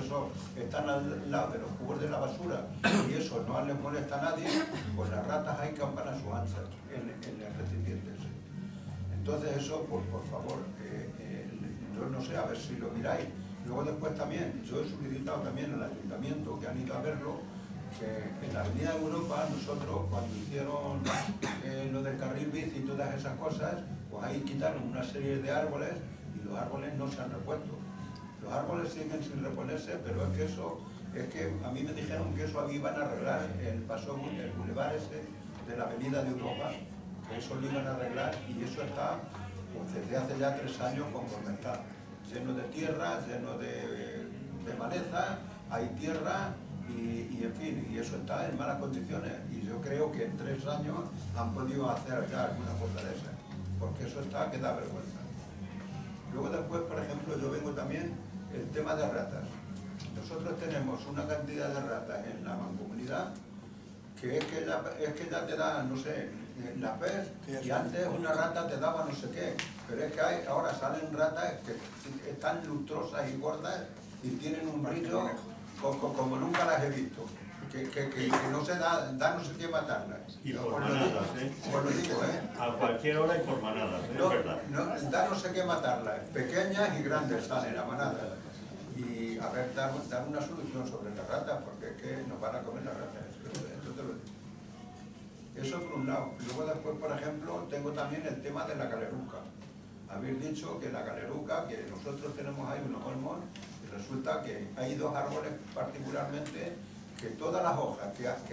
esos están al lado de los cubos de la basura y eso no les molesta a nadie, pues las ratas ahí campan a su ancha en el recipiente ese. Entonces eso, pues por favor, yo no sé, a ver si lo miráis. Luego después también, yo he solicitado también al ayuntamiento que han ido a verlo, que en la Avenida Europa nosotros cuando hicieron lo del carril bici y todas esas cosas, pues ahí quitaron una serie de árboles y los árboles no se han repuesto. Los árboles siguen sin reponerse, pero es que a mí me dijeron que eso iban a arreglar el bulevar ese de la Avenida de Europa, que eso lo iban a arreglar y eso está pues, desde hace ya 3 años conforme está, lleno de tierra, lleno de maleza, hay tierra y en fin, y eso está en malas condiciones y yo creo que en 3 años han podido hacer ya alguna cosa de esa, porque eso está que da vergüenza. Luego después, por ejemplo, yo vengo también el tema de ratas. Nosotros tenemos una cantidad de ratas en la mancomunidad que es que ya te da, no sé, la pez, y antes una rata te daba no sé qué, pero es que ahora salen ratas que están lustrosas y gordas y tienen un brillo como nunca las he visto, que no se da no sé qué matarlas. Y por manadas, Os lo digo, a cualquier hora y por manadas, es verdad. Da no sé qué matarlas, pequeñas y grandes salen a manadas. Y a ver, dar una solución sobre las ratas, porque es que nos van a comer las ratas. Eso te lo digo. Eso por un lado. Luego después, por ejemplo, tengo también el tema de la galeruca. Habéis dicho que la galeruca, que nosotros tenemos ahí unos olmos, y resulta que hay 2 árboles particularmente que todas las hojas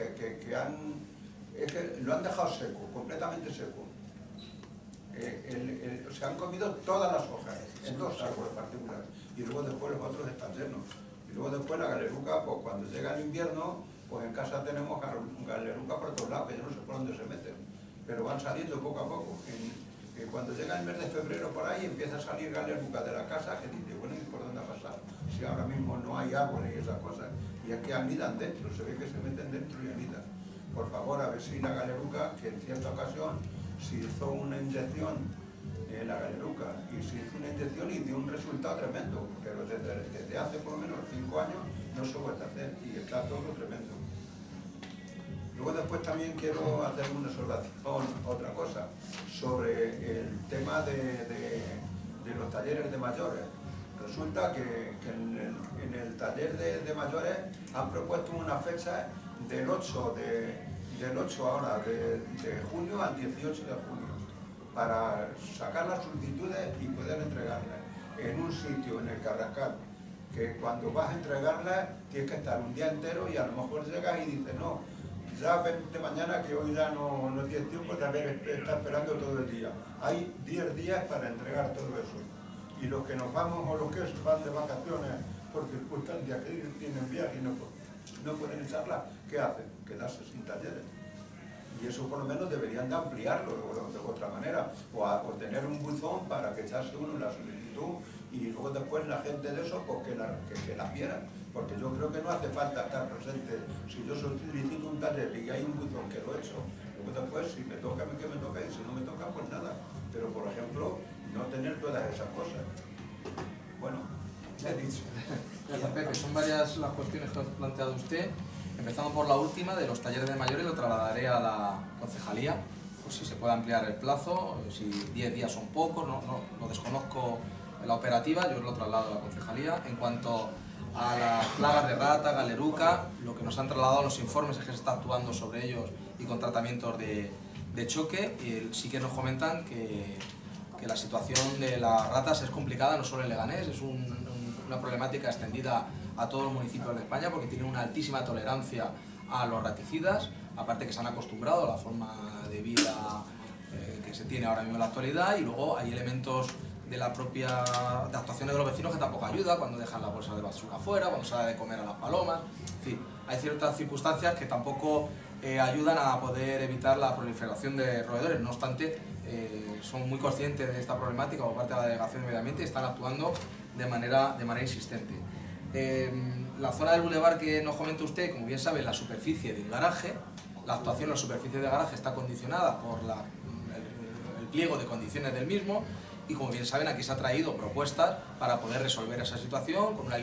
lo han dejado seco, completamente seco. Se han comido todas las hojas en 2 árboles particulares y luego después los otros están llenos. Y luego después la galeruca, pues cuando llega el invierno, pues en casa tenemos galeruca por todos lados, que yo no sé por dónde se meten, pero van saliendo poco a poco. Cuando llega el mes de febrero por ahí empieza a salir galeruca de la casa que dice, bueno, ¿y por dónde ha pasado? Si ahora mismo no hay árboles y esas cosas, y es que anidan dentro, se ve que se meten dentro y anidan. Por favor, a ver si la galeruca, que en cierta ocasión se hizo una inyección en la galeruca, y se hizo una inyección y dio un resultado tremendo, pero desde hace por lo menos 5 años no se vuelve a hacer y está todo tremendo. Luego después también quiero hacer una observación, otra cosa, sobre el tema de los talleres de mayores. Resulta que en el taller de mayores han propuesto una fecha del 8 de junio al 18 de junio para sacar las solicitudes y poder entregarlas en un sitio, en el Carrascal, que cuando vas a entregarlas tienes que estar un día entero y a lo mejor llegas y dices no, ya vente mañana que hoy ya no tienes tiempo de estar esperando todo el día. Hay 10 días para entregar todo eso. Y los que nos vamos o los que van de vacaciones por circunstancias que tienen viaje y no pueden echarla, ¿qué hacen? Quedarse sin talleres. Y eso por lo menos deberían de ampliarlo de otra manera, o tener un buzón para que echarse uno la solicitud y luego después la gente de eso pues que la viera, porque yo creo que no hace falta estar presente. Si yo solicito un taller y hay un buzón que lo he hecho, luego después si me toca, que me toca, y si no me toca, pues nada. Pero por ejemplo, no tener todas esas cosas. Bueno, ya he dicho. Gracias, Pepe. Son varias las cuestiones que ha planteado usted. Empezando por la última, de los talleres de mayores, lo trasladaré a la concejalía, pues si se puede ampliar el plazo, si 10 días son pocos, no desconozco la operativa, yo lo traslado a la concejalía. En cuanto a las plagas de rata, galeruca, lo que nos han trasladado los informes es que se está actuando sobre ellos y con tratamientos de choque, y sí que nos comentan que la situación de las ratas es complicada, no solo en Leganés, es una problemática extendida a todos los municipios de España porque tienen una altísima tolerancia a los raticidas, aparte que se han acostumbrado a la forma de vida que se tiene ahora mismo en la actualidad, y luego hay elementos de la propia actuaciones de los vecinos que tampoco ayuda, cuando dejan la bolsa de basura afuera, cuando se da de comer a las palomas, en fin, hay ciertas circunstancias que tampoco ayudan a poder evitar la proliferación de roedores. No obstante, son muy conscientes de esta problemática por parte de la Delegación de Medio Ambiente y están actuando de manera insistente. La zona del bulevar que nos comenta usted, como bien sabe, la superficie del garaje, la actuación en la superficie del garaje está condicionada por el pliego de condiciones del mismo, y como bien saben, aquí se ha traído propuestas para poder resolver esa situación con una